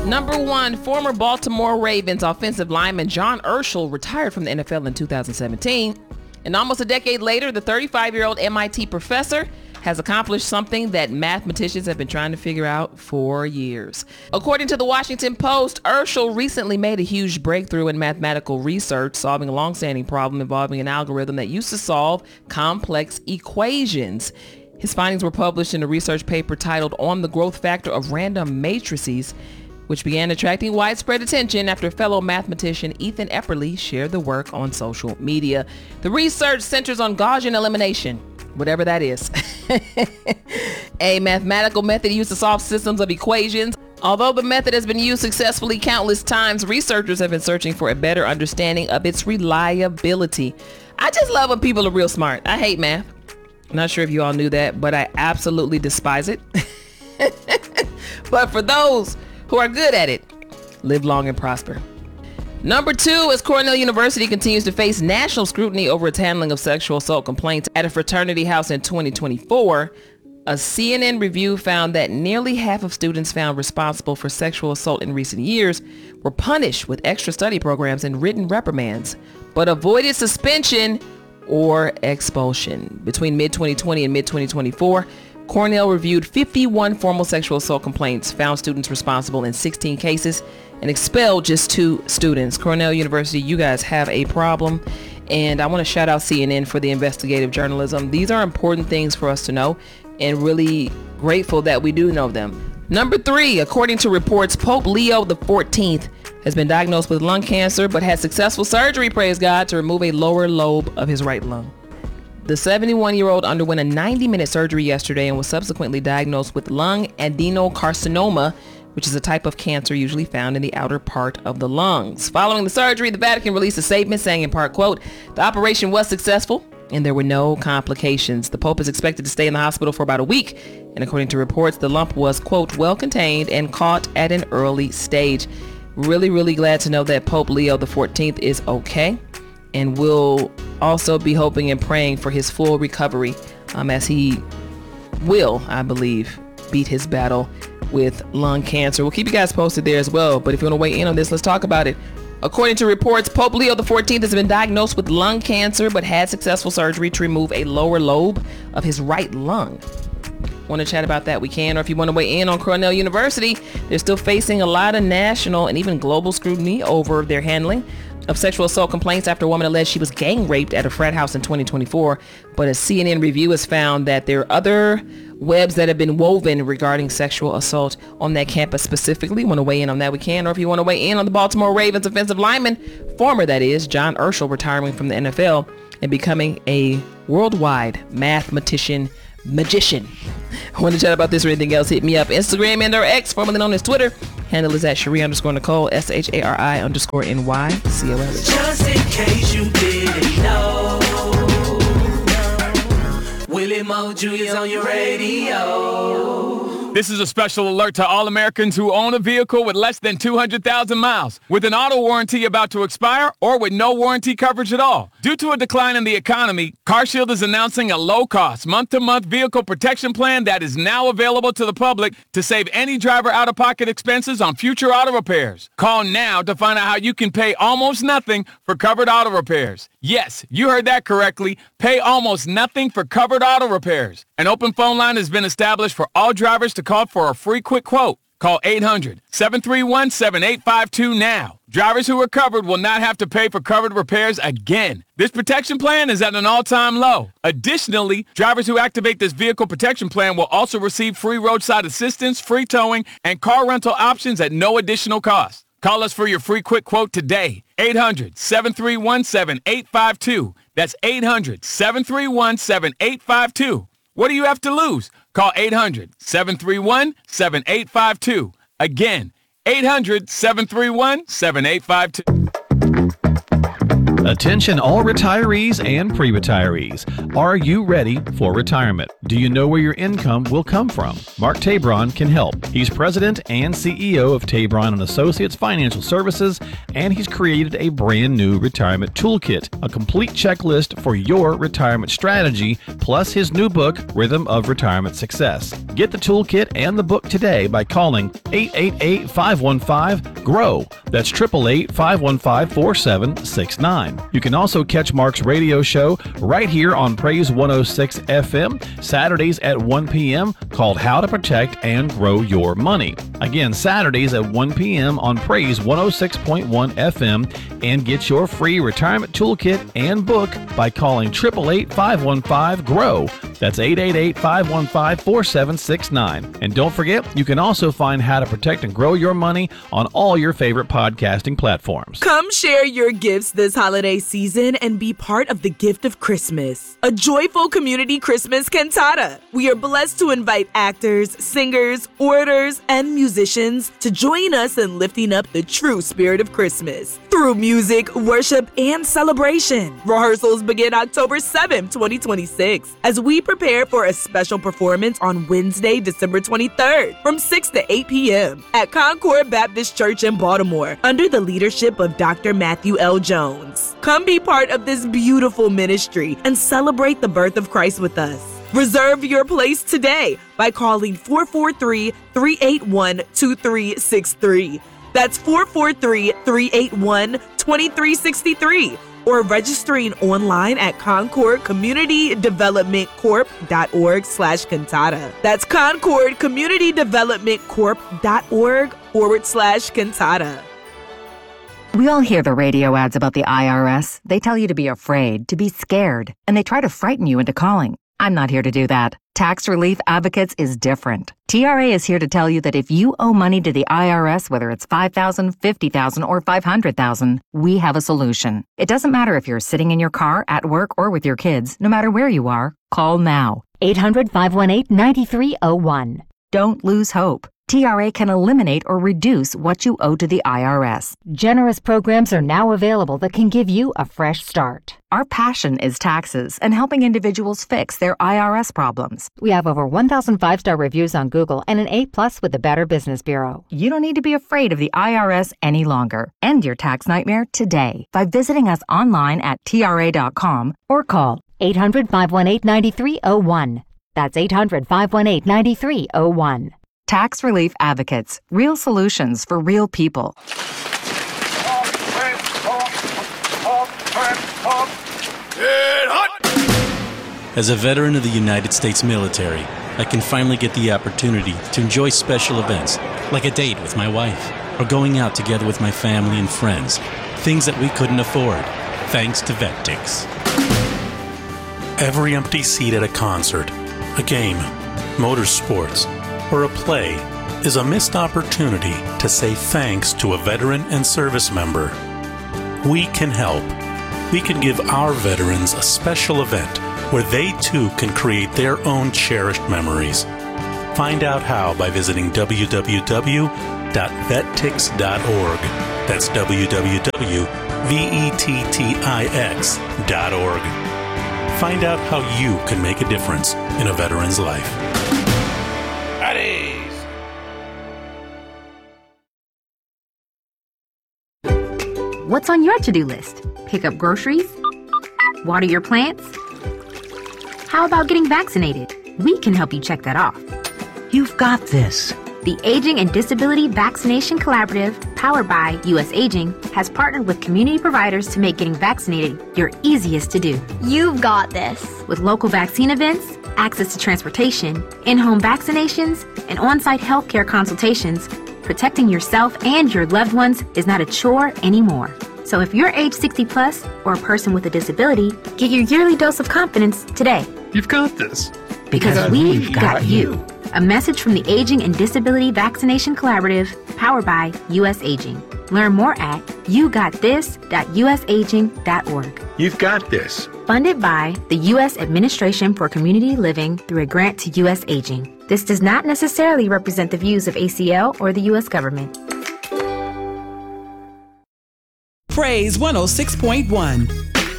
Number one, former Baltimore Ravens offensive lineman John Urschel retired from the NFL in 2017. And almost a decade later, the 35-year-old MIT professor has accomplished something that mathematicians have been trying to figure out for years. According to the Washington Post, Urschel recently made a huge breakthrough in mathematical research, solving a long-standing problem involving an algorithm that used to solve complex equations. His findings were published in a research paper titled On the Growth Factor of Random Matrices, which began attracting widespread attention after fellow mathematician Ethan Epperly shared the work on social media. The research centers on Gaussian elimination, whatever that is, a mathematical method used to solve systems of equations. Although the method has been used successfully countless times, researchers have been searching for a better understanding of its reliability. I just love when people are real smart. I hate math. I'm not sure if you all knew that, but I absolutely despise it. But for those who are good at it, live long and prosper. Number two, as Cornell University continues to face national scrutiny over its handling of sexual assault complaints at a fraternity house in 2024, a CNN review found that nearly half of students found responsible for sexual assault in recent years were punished with extra study programs and written reprimands, but avoided suspension or expulsion. Between mid-2020 and mid-2024, Cornell reviewed 51 formal sexual assault complaints, found students responsible in 16 cases, and expelled just 2 students. Cornell University, you guys have a problem. And I want to shout out CNN for the investigative journalism. These are important things for us to know, and really grateful that we do know them. Number 3, according to reports, Pope Leo XIV has been diagnosed with lung cancer, but had successful surgery, praise God, to remove a lower lobe of his right lung. The 71-year-old underwent a 90-minute surgery yesterday and was subsequently diagnosed with lung adenocarcinoma, which is a type of cancer usually found in the outer part of the lungs. Following the surgery, the Vatican released a statement saying in part, quote, "The operation was successful and there were no complications." The Pope is expected to stay in the hospital for about a week. And according to reports, the lump was, quote, "well contained and caught at an early stage." Really, really glad to know that Pope Leo XIV is okay. And we'll also be hoping and praying for his full recovery as he will, I believe, beat his battle with lung cancer. We'll keep you guys posted there as well. But if you want to weigh in on this, let's talk about it. According to reports, Pope Leo XIV has been diagnosed with lung cancer, but had successful surgery to remove a lower lobe of his right lung. Want to chat about that, we can. Or if you want to weigh in on Cornell University, they're still facing a lot of national and even global scrutiny over their handling of sexual assault complaints after a woman alleged she was gang raped at a frat house in 2024. But a CNN review has found that there are other webs that have been woven regarding sexual assault on that campus specifically. Want to weigh in on that, we can. Or if you want to weigh in on the Baltimore Ravens offensive lineman, former that is, John Urschel, retiring from the NFL and becoming a worldwide mathematician magician. I want to chat about this or anything else, hit me up. Instagram and or X, formerly known as Twitter. Handle is at Cherie_Nicole, SHARI_NY, COLE. Just in case you didn't know, Willie Mo Jr.'s on your radio. This is a special alert to all Americans who own a vehicle with less than 200,000 miles, with an auto warranty about to expire, or with no warranty coverage at all. Due to a decline in the economy, CarShield is announcing a low-cost, month-to-month vehicle protection plan that is now available to the public to save any driver out-of-pocket expenses on future auto repairs. Call now to find out how you can pay almost nothing for covered auto repairs. Yes, you heard that correctly. Pay almost nothing for covered auto repairs. An open phone line has been established for all drivers to call for a free quick quote. Call 800-731-7852 now. Drivers who are covered will not have to pay for covered repairs again. This protection plan is at an all-time low. Additionally, drivers who activate this vehicle protection plan will also receive free roadside assistance, free towing, and car rental options at no additional cost. Call us for your free quick quote today. 800-731-7852. That's 800-731-7852. What do you have to lose? Call 800-731-7852. Again, 800-731-7852. Attention all retirees and pre-retirees. Are you ready for retirement? Do you know where your income will come from? Mark Tabron can help. He's president and CEO of Tabron & Associates Financial Services, and he's created a brand new retirement toolkit, a complete checklist for your retirement strategy, plus his new book, Rhythm of Retirement Success. Get the toolkit and the book today by calling 888-515-GROW. That's 888-515-4769. You can also catch Mark's radio show right here on Praise 106 FM, Saturdays at 1 p.m., called How to Protect and Grow Your Money. Again, Saturdays at 1 p.m. on Praise 106.1 FM, and get your free retirement toolkit and book by calling 888-515-GROW. That's 888-515-4769. And don't forget, you can also find How to Protect and Grow Your Money on all your favorite podcasting platforms. Come share your gifts this holiday season and be part of the gift of Christmas, a joyful community Christmas cantata. We are blessed to invite actors, singers, orators, and musicians to join us in lifting up the true spirit of Christmas through music, worship, and celebration. Rehearsals begin October 7, 2026, as we prepare for a special performance on Wednesday, December 23rd from 6 to 8 p.m. at Concord Baptist Church in Baltimore under the leadership of Dr. Matthew L. Jones. Come be part of this beautiful ministry and celebrate the birth of Christ with us. Reserve your place today by calling 443-381-2363. That's 443-381-2363. Or registering online at concordcommunitydevelopmentcorp.org/cantata. That's concordcommunitydevelopmentcorp.org/cantata. We all hear the radio ads about the IRS. They tell you to be afraid, to be scared, and they try to frighten you into calling. I'm not here to do that. Tax Relief Advocates is different. TRA is here to tell you that if you owe money to the IRS, whether it's $5,000, $50,000, or $500,000, we have a solution. It doesn't matter if you're sitting in your car, at work, or with your kids. No matter where you are, call now. 800-518-9301. Don't lose hope. TRA can eliminate or reduce what you owe to the IRS. Generous programs are now available that can give you a fresh start. Our passion is taxes and helping individuals fix their IRS problems. We have over 1,000 5-star reviews on Google and an A+ with the Better Business Bureau. You don't need to be afraid of the IRS any longer. End your tax nightmare today by visiting us online at TRA.com or call 800-518-9301. That's 800-518-9301. Tax Relief Advocates. Real solutions for real people. As a veteran of the United States military, I can finally get the opportunity to enjoy special events, like a date with my wife, or going out together with my family and friends, things that we couldn't afford, thanks to VetTix. Every empty seat at a concert, a game, motorsports, or a play is a missed opportunity to say thanks to a veteran and service member. We can help. We can give our veterans a special event where they too can create their own cherished memories. Find out how by visiting www.vettix.org. That's www.vettix.org. Find out how you can make a difference in a veteran's life. What's on your to-do list? Pick up groceries? Water your plants? How about getting vaccinated? We can help you check that off. You've got this. The Aging and Disability Vaccination Collaborative, powered by U.S. Aging, has partnered with community providers to make getting vaccinated your easiest to do. You've got this. With local vaccine events, access to transportation, in-home vaccinations, and on-site healthcare consultations, protecting yourself and your loved ones is not a chore anymore. So if you're age 60 plus or a person with a disability, get your yearly dose of confidence today. You've got this. Because we've got you. A message from the Aging and Disability Vaccination Collaborative, powered by U.S. Aging. Learn more at yougottthis.usaging.org. You've got this. Funded by the U.S. Administration for Community Living through a grant to U.S. Aging. This does not necessarily represent the views of ACL or the U.S. government. Praise 106.1.